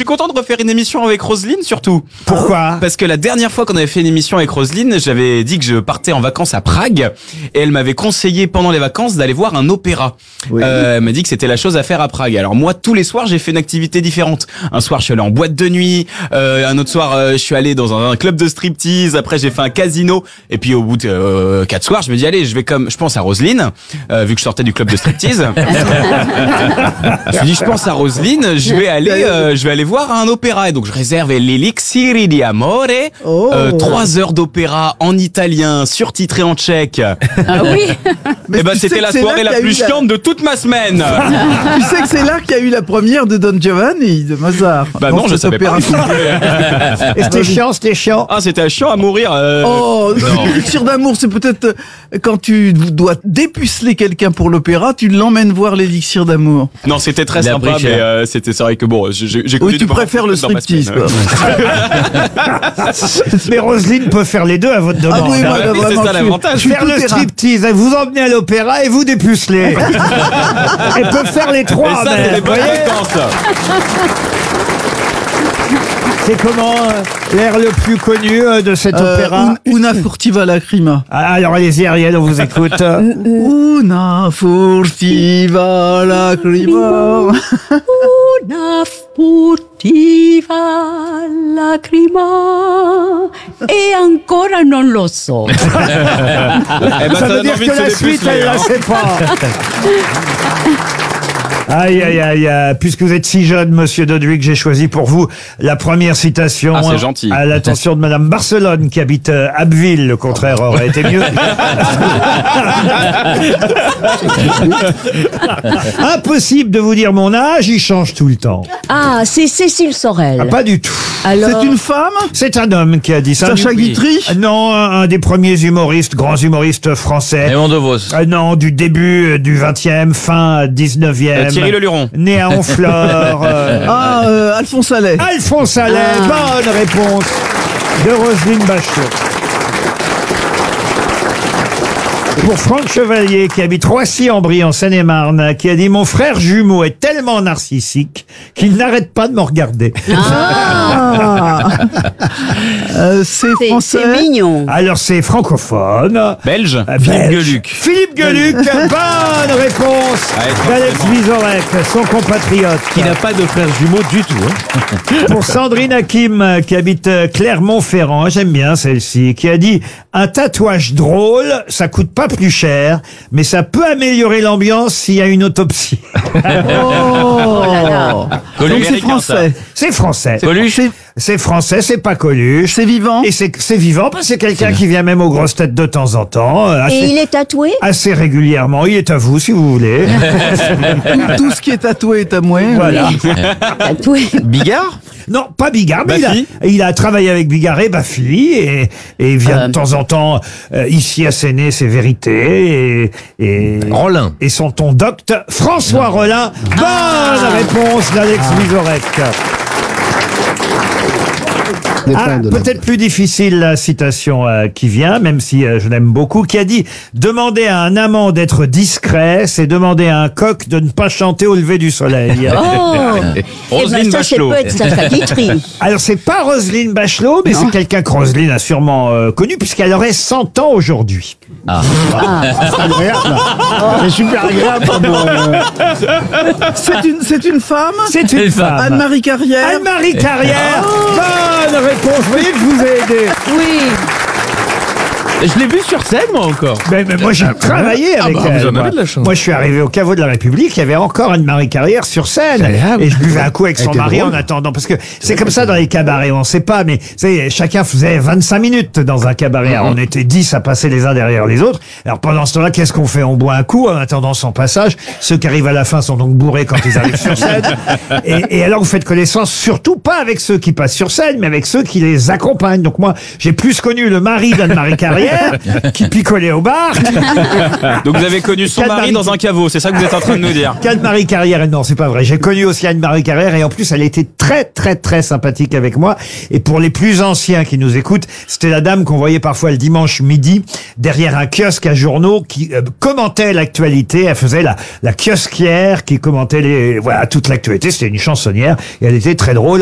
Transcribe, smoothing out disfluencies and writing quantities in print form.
suis content de refaire une émission avec Roselyne, surtout. Pourquoi ? Parce que la dernière fois qu'on avait fait une émission avec Roselyne, j'avais dit que je partais en vacances à Prague et elle m'avait conseillé pendant les vacances d'aller voir un opéra. Oui. Elle m'a dit que c'était la chose à faire à Prague. Alors moi, tous les soirs, j'ai fait une activité différente. Un soir, je suis allé en boîte de nuit. Un autre soir, je suis allé dans un club de striptease. Après, j'ai fait un casino. Et puis au bout de 4 soirs, je me dis allez, je pense à Roselyne, vu que je sortais du club de striptease. Je me suis dit, je pense à Roselyne, je vais aller voir un opéra. Et donc je réserve l'Elixir di Amore, 3 heures d'opéra en italien, surtitré en tchèque. Ah oui. Et ben c'était la soirée la plus chiante de toute ma semaine. Tu sais que c'est là qu'il y a eu la première de Don Giovanni de Mozart. Bah non, je savais pas. Et c'était chiant. Ah, c'était chiant à mourir. Oh, l'élixir d'amour, c'est peut-être quand tu dois dépuceler quelqu'un pour l'opéra, tu l'emmènes voir l'élixir d'amour. Non, c'était très sympa, mais c'est vrai que bon, j'ai Oui, tu préfères le striptease, quoi. Mais Roselyne peut faire les deux à votre demande. Ah oui, moi, c'est vraiment, ça l'avantage. Faire le striptease, vous emmenez à l'opéra et vous dépucelez. Elle peut faire les Et trois, ça, c'est mais les bonnes vacances. c'est comment l'air le plus connu de cet opéra? Una furtiva lacrima. Ah, alors allez-y Ariel, on vous écoute. Una furtiva lacrima. Una furtiva lacrima e ancora non lo so. Eh ben, Ça veut dire que la suite, elle la sait pas. Aïe, aïe, aïe, aïe. Puisque vous êtes si jeune, monsieur Dodwick, j'ai choisi pour vous la première citation. Ah, c'est gentil. À l'attention de madame Barcelone, qui habite Abbeville. Le contraire aurait été mieux. Impossible de vous dire mon âge, il change tout le temps. Ah, c'est Cécile Sorel. Ah, pas du tout. Alors, C'est une femme? C'est un homme qui a dit ça. Sacha Guitry? Non, un des premiers humoristes, grands humoristes français. Raymond DeVos. Non, du début du 20e, fin 19e. Thierry Leluron. Né à Honfleur. Alphonse Allais. Alphonse Allais, bonne réponse de Roselyne Bachelot. Pour Franck Chevalier, qui habite Roissy-en-Brie, en Seine-et-Marne, qui a dit « Mon frère jumeau est tellement narcissique qu'il n'arrête pas de me regarder. C'est français. c'est mignon. Alors, c'est francophone. Belge. Belge. Gueluc. Philippe Gueluc, bonne réponse d'Alex Vizorek, son compatriote. Qui n'a pas de frère jumeau du tout. Hein. Pour Sandrine Hakim, qui habite Clermont-Ferrand, j'aime bien celle-ci, qui a dit « Un tatouage drôle, ça coûte pas plus cher, mais ça peut améliorer l'ambiance s'il y a une autopsie. » Oh là là. Donc c'est français. C'est français. Coluche. C'est français, c'est pas Coluche. C'est vivant. Et c'est vivant, parce que c'est quelqu'un qui vient même aux grosses têtes de temps en temps. Et il est tatoué? Assez régulièrement. Il est à vous, si vous voulez. Tout ce qui est tatoué est à moi. Voilà. Tatoué. Bigard. Non, pas Bigard, mais Baffy. il a travaillé avec Bigard et Baffy, et il vient de temps en temps ici à Séné, ses vérités, et Rollin. et son ton docte, François Rollin. Bonne réponse d'Alex Vizorek. Peut-être plus difficile la citation qui vient, même si je l'aime beaucoup, qui a dit « Demander à un amant d'être discret, c'est demander à un coq de ne pas chanter au lever du soleil. » Oh. Roselyne ça, Bachelot. peut être Sacha Guitry. Alors, c'est pas Roselyne Bachelot, mais c'est quelqu'un que Roselyne a sûrement connu, puisqu'elle aurait 100 ans aujourd'hui. C'est super agréable. C'est une femme. C'est une femme. Anne-Marie Carrière. Anne-Marie Carrière. Bonne réponse. Vous voyez que je vous ai aidé. Oui. Je l'ai vu sur scène, moi, encore. Mais moi, j'ai travaillé avec bah, elle. vous en moi. avez de la chance. Moi, je suis arrivé au caveau de la République, il y avait encore Anne-Marie Carrière sur scène. Et je buvais un coup avec son mari en attendant. Parce que c'est comme ça dans les cabarets, on sait pas, mais vous savez, chacun faisait 25 minutes dans un cabaret. Alors, on était 10 à passer les uns derrière les autres. Alors, pendant ce temps-là, qu'est-ce qu'on fait? On boit un coup en attendant son passage. Ceux qui arrivent à la fin sont donc bourrés quand ils arrivent sur scène. Et alors, vous faites connaissance surtout pas avec ceux qui passent sur scène, mais avec ceux qui les accompagnent. Donc moi, j'ai plus connu le mari d'Anne-Marie Carrière, qui picolait au bar. Donc vous avez connu son mari dans un caveau, c'est ça que vous êtes en train de nous dire. Anne-Marie Carrière, non, c'est pas vrai. J'ai connu aussi Anne-Marie Carrière, et en plus, elle était très, très, très sympathique avec moi. Et pour les plus anciens qui nous écoutent, c'était la dame qu'on voyait parfois le dimanche midi derrière un kiosque à journaux qui commentait l'actualité. Elle faisait la kiosquière qui commentait toute l'actualité. C'était une chansonnière et elle était très drôle.